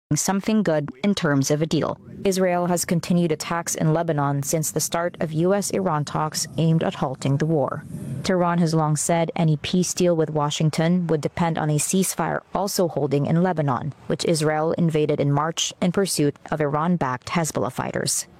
something good in terms of a deal. Israel has continued attacks in Lebanon since the start of U.S.-Iran talks aimed at halting the war. Tehran has long said any peace deal with Washington would depend on a ceasefire also holding in Lebanon, which Israel invaded in March in pursuit of Iran-backed Hezbollah fighters.